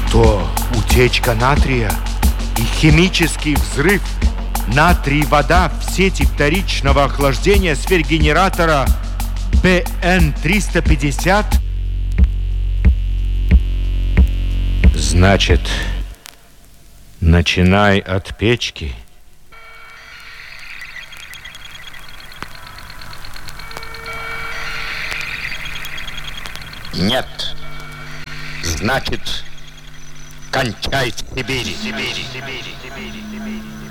то утечка натрия и химический взрыв натрий-вода в сети вторичного охлаждения сфер-генератора ПН-350? Значит, начинай от печки. Нет. Значит, кончай в Сибири.